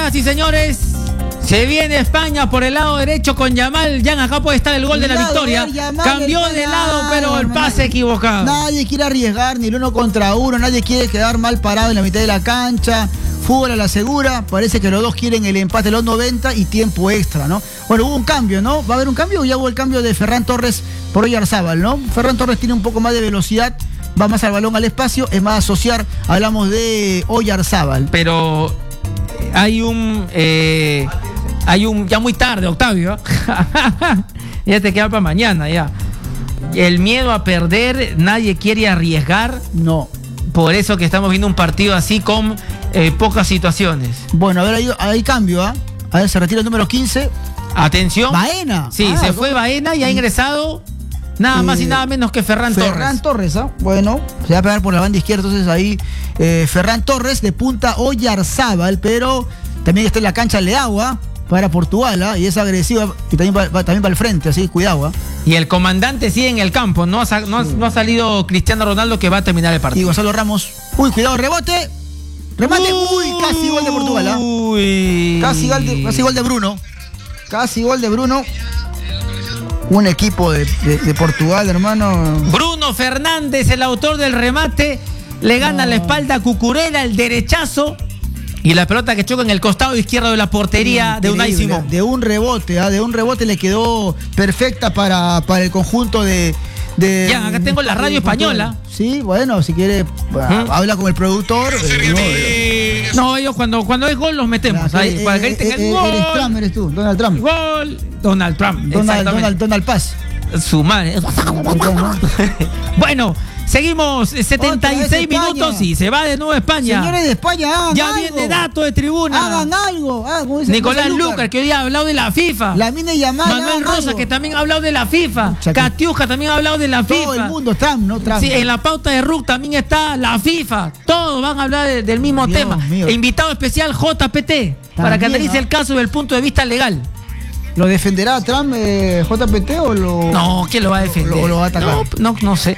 Señoras y señores, se viene España por el lado derecho con Yamal. Ya acá puede estar el gol de la victoria. Cambió de lado, pero el pase equivocado. Nadie quiere arriesgar ni el 1 contra 1. Nadie quiere quedar mal parado en la mitad de la cancha. Fútbol a la segura. Parece que los dos quieren el empate de los 90 y tiempo extra, ¿no? Bueno, hubo un cambio, ¿no? ¿Va a haber un cambio o ya hubo el cambio de Ferran Torres por Oyarzábal, ¿no? Ferran Torres tiene un poco más de velocidad. Va más al balón al espacio. Es más asociar. Hablamos de Oyarzábal. Pero hay un ya muy tarde, Octavio. Ya te queda para mañana, ya. El miedo a perder, nadie quiere arriesgar. No. Por eso que estamos viendo un partido así con pocas situaciones. Bueno, a ver, hay cambio, ¿ah? A ver, se retira el número 15. Atención. Baena. Sí, se fue Baena y ha ingresado nada más y nada menos que Ferran Torres. Ferran Torres, ¿ah? Bueno, se va a pegar por la banda izquierda, entonces ahí Ferran Torres de punta Oyarzábal, pero también está en la cancha Leao para Portugal, y es agresiva y también va al frente, así cuidado. Y el comandante sigue en el campo, no ha salido Cristiano Ronaldo, que va a terminar el partido. Y Gonzalo Ramos, cuidado, rebote, remate, casi gol de Portugal, casi gol de Bruno, un equipo de Portugal, hermano. Bruno Fernández, el autor del remate, le gana la espalda a Cucurella, el derechazo. Y la pelota que choca en el costado izquierdo de la portería de Unai Simón. De un rebote le quedó perfecta para el conjunto de ya, acá tengo la radio española. Sí, bueno, si quiere, habla con el productor. No, ellos cuando hay gol los metemos. Ahí, para que tengan gol. Eres Trump, eres tú, Donald Trump. Gol. Donald Trump. Donald Paz. Su madre. Bueno. Seguimos 76 minutos y se va de nuevo a España. Señores de España, hagan ya algo. Viene dato de tribuna. Hagan algo. Nicolás Lucas, que hoy ha hablado de la FIFA. Lamine Yamal. Manuel Rosa, que también ha hablado de la FIFA. Catiuja también ha hablado de la FIFA. Todo el mundo está, ¿no? Sí, en la pauta de RUC también está la FIFA. Todos van a hablar del mismo tema. E invitado especial JPT, para que analice el caso desde el punto de vista legal. ¿Lo defenderá Trump, JPT, o lo...? No, ¿quién lo va a defender? ¿O lo va a atacar? No sé.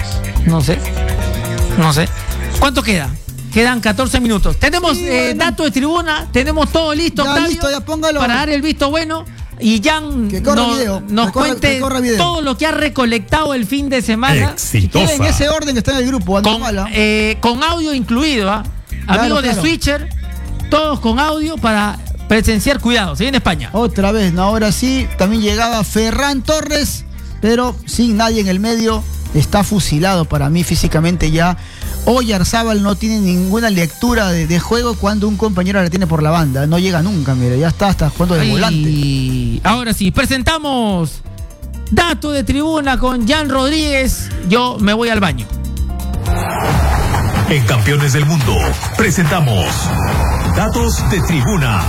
¿Cuánto queda? Quedan 14 minutos. Tenemos datos de tribuna, tenemos todo listo, ya, Octavio, listo, ya póngalo. Para dar el visto bueno. Y Jan nos cuente todo lo que ha recolectado el fin de semana. Exitosa. En ese orden que está en el grupo. Con audio incluido, amigos de Switcher, todos con audio para presenciar. Cuidado, se viene España. Otra vez, ¿no? Ahora sí, también llegaba Ferran Torres, pero sin nadie en el medio. Está fusilado para mí físicamente ya. Oyarzábal no tiene ninguna lectura de juego cuando un compañero la tiene por la banda. No llega nunca, mira, ya está jugando de volante. Ahora sí, presentamos dato de tribuna con Jan Rodríguez. Yo me voy al baño. En Campeones del Mundo presentamos datos de tribuna.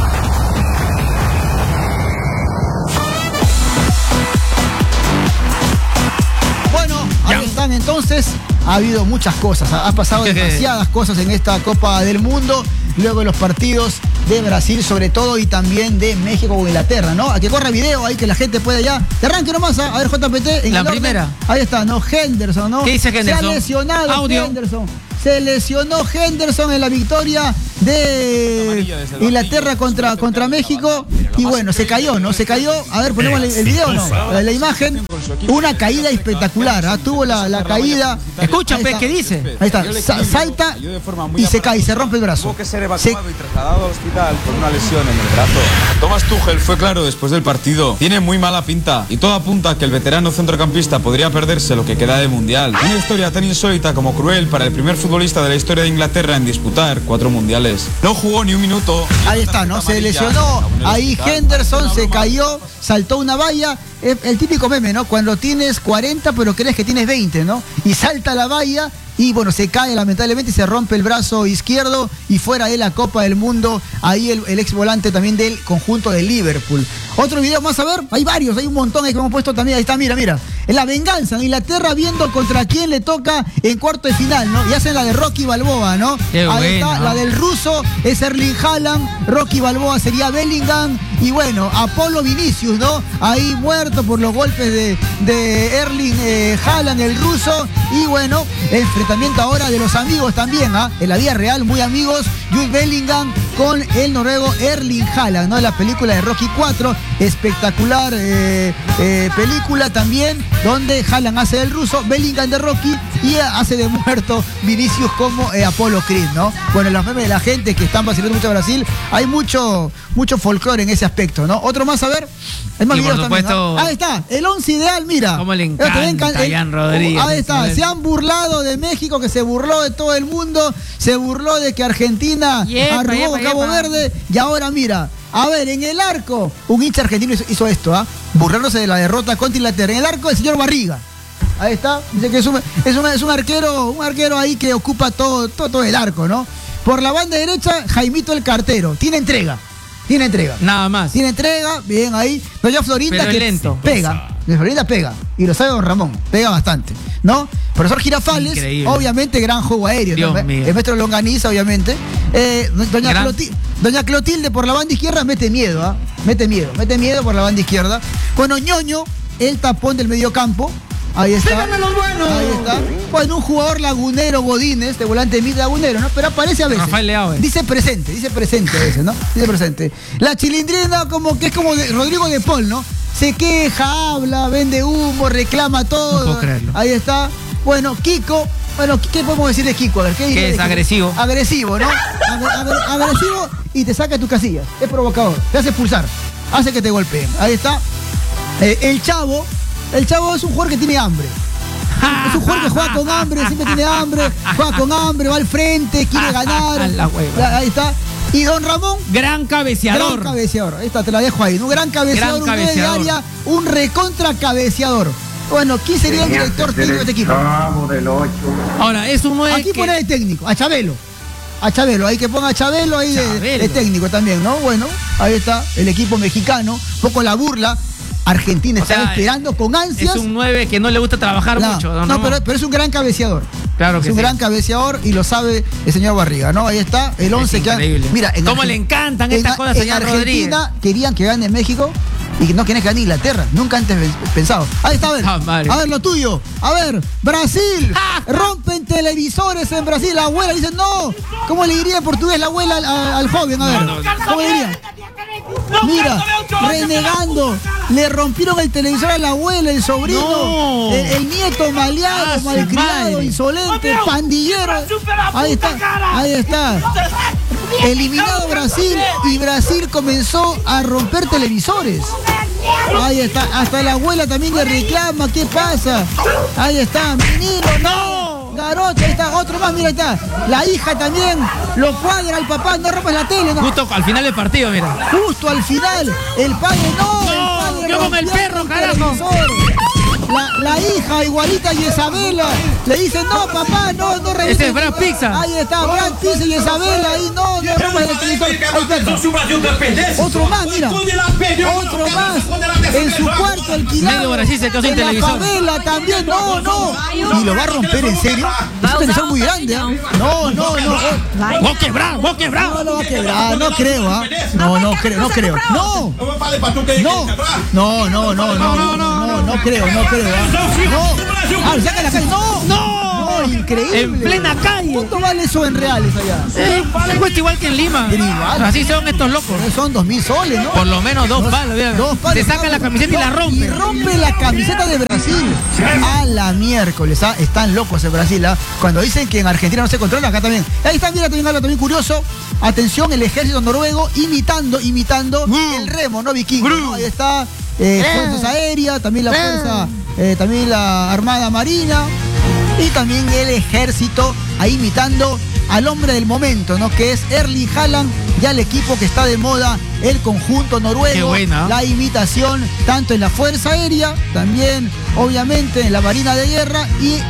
Ahí están entonces. Ha habido muchas cosas, ha pasado demasiadas cosas en esta Copa del Mundo. Luego de los partidos de Brasil sobre todo, y también de México o Inglaterra, ¿no? A que corra video ahí, que la gente pueda ya. Te arranque nomás, a ver, JPT. En la primera. Ahí está, ¿no? Henderson, ¿no? ¿Qué dice Henderson? Se ha lesionado Audio. Henderson. Se lesionó Henderson en la victoria de Inglaterra contra México. Y bueno, se cayó, ¿no? Se cayó. A ver, ponemos el video, ¿no? La imagen. Una caída espectacular, tuvo la caída. Escucha, ¿qué dice? Ahí está, salta y se cae, se rompe el brazo. Tuvo que ser evacuado y trasladado al hospital por una lesión en el brazo. Thomas Tuchel fue claro después del partido. Tiene muy mala pinta y todo apunta a que el veterano centrocampista podría perderse lo que queda de Mundial. Una historia tan insólita como cruel para el primer futbolista de la historia de Inglaterra en disputar 4 mundiales. No jugó ni un minuto. Ahí está, ¿no? Se lesionó ahí Henderson, se cayó, saltó una valla. El típico meme, ¿no? Cuando tienes 40 pero crees que tienes 20, ¿no? Y salta la valla y bueno, se cae lamentablemente y se rompe el brazo izquierdo y fuera de la Copa del Mundo. Ahí el ex volante también del conjunto de Liverpool. Otro video más, a ver, hay varios, hay un montón ahí que hemos puesto también. Ahí está, mira. En la venganza, en Inglaterra viendo contra quién le toca en cuarto de final, ¿no? Y hacen la de Rocky Balboa, ¿no? Qué ahí está, bueno. La del ruso es Erling Haaland, Rocky Balboa sería Bellingham y bueno, Apolo Vinicius, ¿no? Ahí muerto por los golpes de Erling Haaland, el ruso. Y bueno, enfrentamiento ahora de los amigos también, en la vida real, muy amigos. Jude Bellingham con el noruego Erling Haaland, ¿no? La película de Rocky 4, espectacular película también, donde Haaland hace del ruso, Bellingham de Rocky y hace de muerto Vinicius como Apollo Creed, ¿no? Bueno, los memes de la gente que están vacilando mucho a Brasil, hay mucho folclore en ese aspecto, ¿no? Otro más, a ver. Es más, y por también, supuesto, ¿no? Ahí está, el 11 ideal, mira. Cómo le encanta Jan Rodríguez. Ahí está, se han burlado de México, que se burló de todo el mundo, se burló de que Argentina arrugó Cabo Verde, y ahora mira, a ver, en el arco, un hincha argentino hizo esto, burlándose de la derrota contra Inglaterra. En el arco, el señor Barriga. Ahí está, dice que es un arquero ahí que ocupa todo el arco, ¿no? Por la banda derecha, Jaimito el Cartero, tiene entrega. Nada más. Tiene entrega, bien ahí. Doña Florinda, pero que lento. pega. Doña Florinda pega. Y lo sabe don Ramón. Pega bastante, ¿no? Profesor Girafales, increíble. Obviamente, gran juego aéreo. Dios ¿no? mío. El maestro Longaniza, obviamente. Doña Clotilde por la banda izquierda mete miedo, Mete miedo por la banda izquierda. Bueno, Ñoño, el tapón del mediocampo. Ahí está. ¡Síganme los buenos! Ahí está. Bueno, un jugador lagunero, Godínez, de volante mid lagunero, ¿no? Pero aparece a veces. Rafael Leao. Dice presente a veces, ¿no? Dice presente. La Chilindrina como que es como Rodrigo de Paul, ¿no? Se queja, habla, vende humo, reclama todo. No puedo creerlo. Ahí está. Bueno, Kiko. Bueno, ¿qué podemos decir de Kiko? A ver, que es agresivo. Agresivo, ¿no? Agresivo y te saca de tus casillas. Es provocador. Te hace expulsar. Hace que te golpeen. Ahí está. El Chavo es un jugador que tiene hambre. Es un jugador que juega con hambre, siempre tiene hambre, va al frente, quiere ganar. Ahí está. Y don Ramón. Gran cabeceador. Ahí está, te la dejo ahí. Un gran cabeceador, un de área, un recontra cabeceador. Bueno, ¿quién sería el director técnico de este equipo? Ahora, es un 9. Aquí pone el técnico, a Chabelo. Hay que ponga a Chabelo ahí de técnico también, ¿no? Bueno, ahí está, el equipo mexicano, un poco la burla. Argentina está esperando con ansias. Es un 9 que no le gusta trabajar mucho. Pero es un gran cabeceador. Claro que es un gran cabeceador y lo sabe el señor Barriga, ¿no? Ahí está, el 11 que... Mira, ¿cómo le encantan estas cosas, señor Rodríguez? En Argentina querían que gane México y que no querían que gane Inglaterra. Nunca antes pensado. Ahí está, a ver lo tuyo. A ver, Brasil. Rompen televisores en Brasil. La abuela dice, no. ¿Cómo le diría en portugués la abuela al joven? A ver, ¿cómo le diría? Mira, renegando, le rompieron el televisor a la abuela, el sobrino, el nieto maleado, malcriado, insolente, pandillero. Ahí está. Eliminado Brasil y Brasil comenzó a romper televisores. Ahí está, hasta la abuela también le reclama, ¿qué pasa? Ahí está, menino, no. Garoto, ahí está, otro más, mira, ahí está. La hija también lo cuadra al papá, no rompas la tele, ¿no? Justo al final del partido, mira. Justo al final, el padre no. El padre yo como el perro, carajo. La hija igualita a Isabela le dice, no, papá, no revises. Ese es Brad Pizza. Ahí está, Brad Pizza y Isabela, ahí no rompas el televisor. Otro más, mira. Otro más. En su cuarto alquilado. Medio Brasil se quedó sin televisor. La favela también, no. ¿Y lo va a romper en serio? Es un televisor muy grande, ¿eh? No. Vos quebrá. No lo va a quebrar, no creo, ¿ah? No creo. No creo, saca la calle. No, increíble. En plena calle. ¿Cuánto vale eso en reales allá? Cuesta igual que en Lima. Igual. Así son estos locos. Son 2.000 soles, ¿no? Por lo menos dos palos. Se saca la camiseta y la rompe. Y rompe la camiseta de Brasil. A la miércoles, están locos en Brasil, Cuando dicen que en Argentina no se controla, acá también. Ahí está, mira, también algo también curioso. Atención, el ejército noruego imitando el remo, ¿no? Vikingo, ¿no? Ahí está, fuerzas aéreas, también la fuerza, también la Armada Marina y también el ejército ahí imitando al hombre del momento, ¿no? Que es Erling Haaland, ya el equipo que está de moda, el conjunto noruego. Qué buena. La imitación tanto en la Fuerza Aérea, también obviamente en la Marina de Guerra y